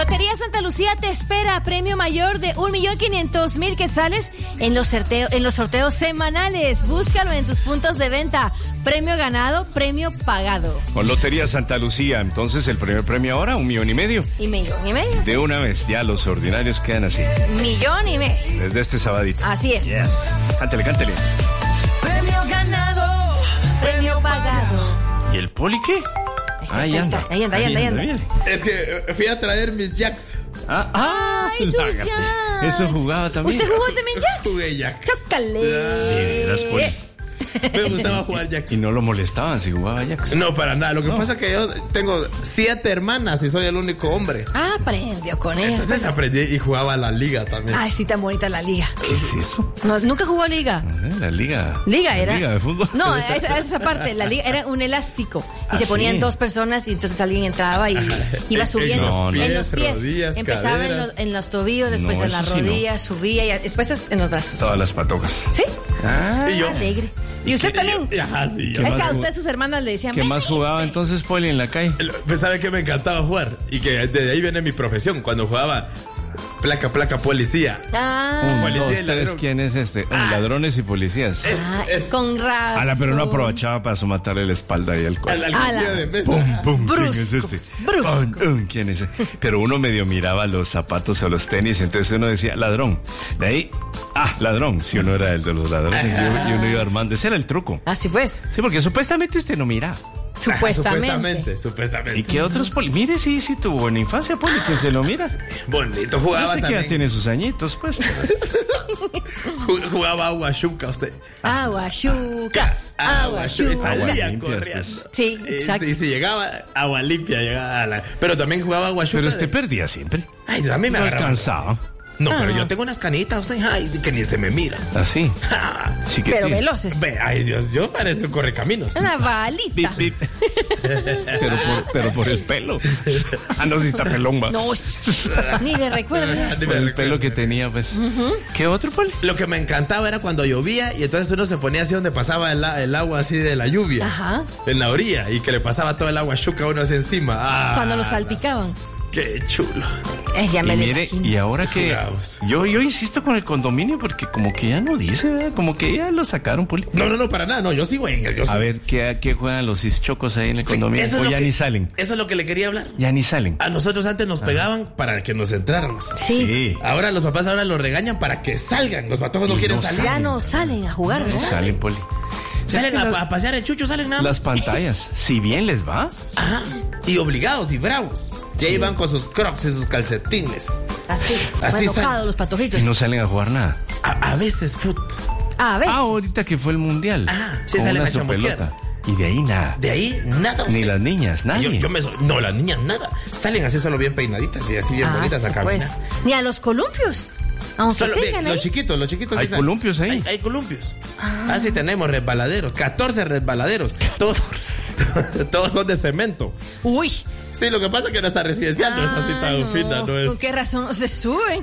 Lotería Santa Lucía te espera premio mayor de 1.500.000 quetzales en los sorteos semanales. Búscalo en tus puntos de venta. Premio ganado, premio pagado. Con Lotería Santa Lucía, entonces el primer premio ahora, 1,5 millones. ¿1,5 millones? Sí. De una vez, ya los ordinarios quedan así. 1,5 millones. Desde este sabadito. Así es. Yes. Cántale. Premio ganado, premio pagado. ¿Y el poli qué? Ahí anda. Es que fui a traer mis jacks. ¡Ay, sus jacks! Eso jugaba también. ¿Usted jugó también jacks? Jugué jacks. ¡Chócale! De veras, poli. Me gustaba jugar jacks. Y no lo molestaban si jugaba jacks. No, para nada. Lo que pasa es que yo tengo 7 hermanas y soy el único hombre. Aprendió con eso. Entonces aprendí y jugaba a la liga también. Ay, sí, tan bonita la liga. ¿Qué es eso? No, nunca jugó liga. La liga. Liga era. Liga de fútbol. No, esa parte. La liga era un elástico. Y se ponían ¿sí? 2 personas y entonces alguien entraba y iba subiendo en los pies. Rodillas, empezaba en los tobillos, después en las rodillas, subía y después en los brazos. Todas las patojas. ¿Sí? Y yo. Alegre. ¿Y usted también? Ajá, sí. Es que a usted sus hermanas le decían... ¿Qué más jugaba entonces, poli, en la calle? Pues sabe que me encantaba jugar. Y que desde ahí viene mi profesión. Cuando jugaba placa, policía. ¿Ustedes quién es este? Ladrones y policías. Con razón. Pero no aprovechaba para somatarle la espalda ahí al cual. De mesa. ¿Quién es este? ¿Quién es ese? Pero uno medio miraba los zapatos o los tenis, entonces uno decía, ladrón. De ahí, ladrón. Si uno era el de los ladrones y uno iba armando. Ese era el truco. Así pues. Sí, porque supuestamente usted no mira. Supuestamente. Supuestamente. ¿Y qué otros poli? Mire, sí tuvo buena infancia, poli, que se lo mira. Bonito, jugaba no sé también. Que ya tiene sus añitos, pues. Jugaba aguachuca usted. Aguachuca. Y salía limpias, corriendo. pues. Sí, exacto. Y si llegaba agua limpia, pero también jugaba aguachuca. Pero usted perdía siempre. Ay, a mí me no agarraba. Alcanzaba. No, pero yo tengo unas canitas, usted, que ni se me mira. Así. Sí que pero tiene. veloces. Ay, Dios, yo parezco correcaminos. Una balita. Bip, bip. pero por el pelo. No, si está pelón, va. No, ni le recuerdas. Por el pelo que tenía, pues. ¿Qué otro, poli? Lo que me encantaba era cuando llovía y entonces uno se ponía así donde pasaba el agua así de la lluvia. Ajá. En la orilla y que le pasaba todo el agua chuca a uno así encima. Cuando lo salpicaban. Qué chulo. Ya me y mire, imagino. y ahora que yo insisto con el condominio porque como que ya no dice, ¿verdad? Como que ya lo sacaron, poli. No, para nada, no, yo sigo en el. A ver, ¿qué juegan los ischocos ahí en el condominio? Eso O ya ni salen. Eso es lo que le quería hablar. Ya ni salen. A nosotros antes nos pegaban para que nos entráramos. Sí. Ahora los papás los regañan para que salgan. Los patojos no quieren salir. Ya no salen a jugar, ¿no? Salen, poli. Salen a pasear el chucho, salen nada más. Las pantallas, si bien les va. Ajá. Y obligados y bravos. Y ahí van con sus crocs y sus calcetines. Así salen. los patojitos. Y no salen a jugar nada. A veces fútbol. A veces. Ahorita que fue el mundial. Sí, con salen una a chamusquear. pelota. Y de ahí nada. De ahí nada. Ni las niñas, nadie. No, las niñas nada. Salen así solo bien peinaditas y así bien bonitas a caminar. Pues. Ni a los columpios. Aunque Solo tengan ahí. los chiquitos. Hay columpios ahí. Hay columpios. Así tenemos resbaladeros. 14 resbaladeros. Todos son de cemento. Uy. Sí, lo que pasa es que nuestra residencial no es así tan fina, no es. ¿Con qué razón no se suben?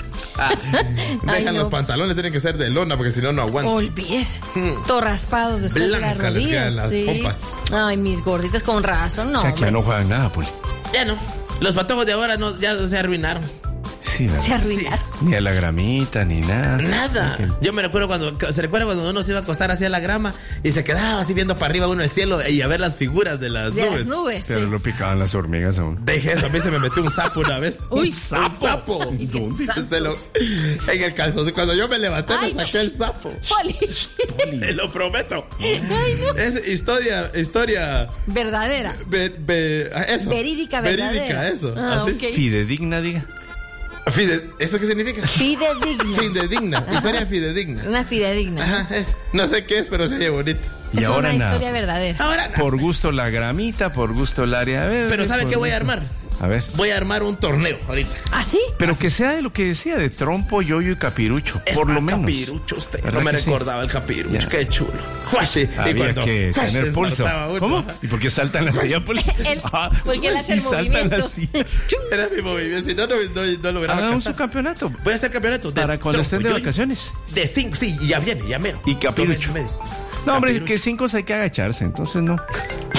Dejan los pantalones, tienen que ser de lona porque si no, no aguantan. Olvides. Todos raspados después Blancas de las les rodillas. quedan las pompas. Ay, mis gorditos con razón, no. O sea, que ya no juegan nada, poli. Ya no. Los patojos de ahora ya se arruinaron. Sí, ¿verdad? Se arruinaron. Ni a la gramita, ni nada. Nada. Yo me recuerdo cuando uno se iba a acostar hacia la grama y se quedaba así viendo para arriba uno el cielo y a ver las figuras de las nubes. Las nubes, Pero lo picaban las hormigas aún. Deje eso, a mí se me metió un sapo una vez. Uy, un sapo. ¿Dónde? En el calzón. Cuando yo me levanté Ay, me saqué el sapo. Poli. Se lo prometo. Ay, no. Es historia Verdadera. eso. Verídica, verdadera. Verídica, eso. Así. Okay. Fidedigna, diga. ¿Eso qué significa? Fidedigna. Fidedigna. Historia fidedigna. Una fidedigna. Ajá, no sé qué es, pero se oye bonito. Y es ahora una nada. historia verdadera. Ahora nada. Por gusto la gramita, por gusto el área verde. Pero ¿sabe qué voy a armar? A ver. Voy a armar un torneo ahorita. ¿Ah, sí? Pero que sea de lo que decía, de trompo, yoyo y capirucho. Es por lo menos. Capirucho usted. ¿Verdad No me que sí? recordaba el capirucho. Ya. Qué chulo. Juashi. Había que tener pulso. ¿Cómo? ¿Y por qué saltan la silla, poli? Porque él hace el saltan movimiento. la silla. Era mi movimiento. Si no lograba Hagan casar. su campeonato. Voy a hacer campeonato. Para cuando estén de vacaciones. De 5, sí. Y ya viene, ya mero. Y capirucho. No, hombre, Capirucho. que 5 hay que agacharse, entonces no.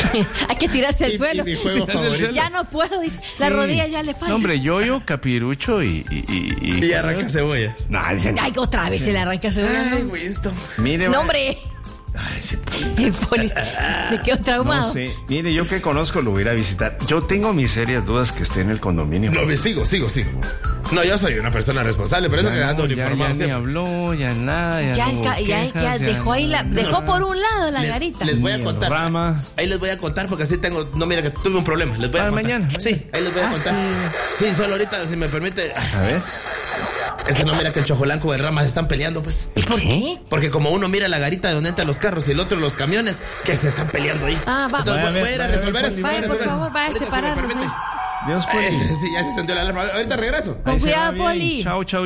Hay que tirarse al suelo. Y mi juego favorito. Ya no puedo, dice. La rodilla ya le falta. No, hombre, yo, capirucho Y arranca cebollas. No, dicen. Ay, otra vez se le arranca cebolla. Ay, Winston. Mire, No, hombre. Ay, ese El poli se quedó traumado. No sé. Mire, yo que conozco lo voy a ir a visitar. Yo tengo mis serias dudas que esté en el condominio. No, sigo. No, yo soy una persona responsable, pero eso que ando ya uniformado ni siempre. habló, ya nada, Ya quejas, dejó ahí dejó por un lado la garita. Les voy a Ni contar. rama. Ahí les voy a contar porque así tengo. No, mira que tuve un problema. Les voy a contar. Mañana. Sí, ahí les voy a contar. Sí, solo ahorita, si me permite. A ver. Es que no, mira que el Chojolanco de Ramas están peleando, pues. ¿Y por qué? Porque como uno mira la garita de donde entran los carros y el otro los camiones, que se están peleando ahí. Ah, va. Entonces voy a ir a resolver eso. Vaya, por favor, vaya a Ahorita, si me separarlos. permite. Dios, Poli. Sí, ya se encendió la alarma. Ahorita regreso. Con Ahí se cuidado, va bien. Poli. Chao.